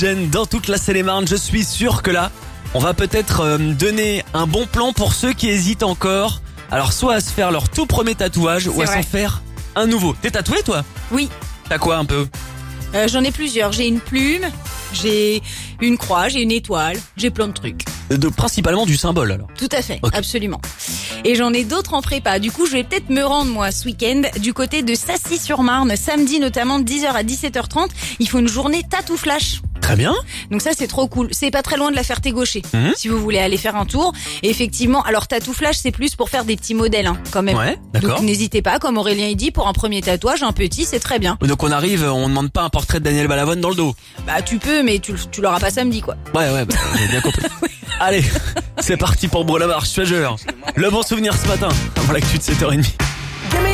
Dans toute la Seine-et-Marne, je suis sûr que là, on va peut-être donner un bon plan pour ceux qui hésitent encore. Alors soit à se faire leur tout premier tatouage ou à s'en faire un nouveau. T'es tatoué toi ? Oui. T'as quoi un peu ? J'en ai plusieurs. J'ai une plume, j'ai une croix, j'ai une étoile, j'ai plein de trucs. Principalement du symbole alors. Tout à fait, Okay. Absolument. Et j'en ai d'autres en prépa. Du coup, je vais peut-être me rendre, moi, ce week-end, du côté de Sassy-sur-Marne. Samedi, notamment, de 10h à 17h30. Il faut une journée tatou flash. Très bien. Donc ça, c'est trop cool. C'est pas très loin de la Ferté-Gaucher. Si vous voulez aller faire un tour. Et effectivement, alors tatou flash, c'est plus pour faire des petits modèles, hein, quand même. Ouais, d'accord. Donc n'hésitez pas, comme Aurélien il dit, pour un premier tatouage, un petit, c'est très bien. Donc on arrive, on demande pas un portrait de Daniel Balavoine dans le dos. Bah tu peux, mais tu l'auras pas samedi, quoi. Ouais, j'ai bien compris. Allez, c'est parti pour Bro la marche, je te jure. Le bon souvenir ce matin, avant l'actu de 7h30.